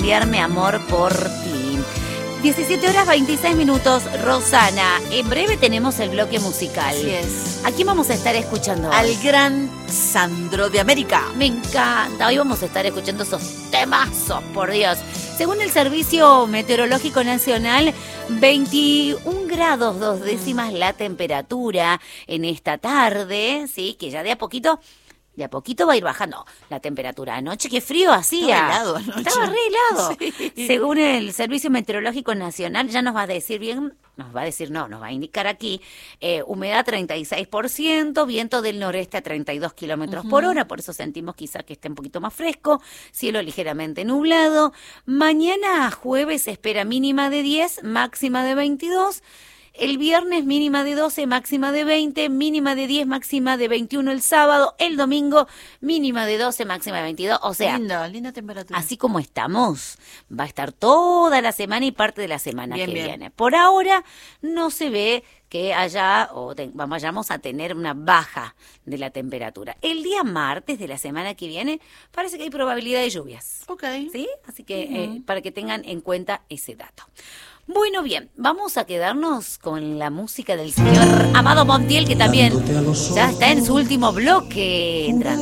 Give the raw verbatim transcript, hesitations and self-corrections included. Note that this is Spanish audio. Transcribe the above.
cambiar mi amor por ti. diecisiete horas veintiséis minutos, Rosana. En breve tenemos el bloque musical. Así es. ¿A quién vamos a estar escuchando? Al gran Sandro de América. Me encanta. Hoy vamos a estar escuchando esos temazos, por Dios. Según el Servicio Meteorológico Nacional, veintiún grados dos décimas la temperatura en esta tarde, sí, que ya de a poquito... De a poquito va a ir bajando la temperatura. Anoche, qué frío hacía. Estaba helado anoche. Estaba re helado. Sí. Según el Servicio Meteorológico Nacional, ya nos va a decir bien, nos va a decir no, nos va a indicar aquí, eh, humedad treinta y seis por ciento, viento del noreste a treinta y dos kilómetros uh-huh. por hora, por eso sentimos quizá que esté un poquito más fresco, cielo ligeramente nublado. Mañana jueves se espera mínima de diez, máxima de veintidós. El viernes mínima de doce, máxima de veinte, mínima de diez, máxima de veintiuno el sábado, el domingo mínima de doce, máxima de veintidós, o sea, linda, linda temperatura. Así como estamos, va a estar toda la semana y parte de la semana bien, que bien. viene. Por ahora no se ve que haya o te, vayamos a tener una baja de la temperatura. El día martes de la semana que viene parece que hay probabilidad de lluvias. Ok. ¿Sí? Así que Uh-huh. eh, para que tengan en cuenta ese dato. Bueno, bien, vamos a quedarnos con la música del señor Amado Montiel, que también ya está en su último bloque. Entrando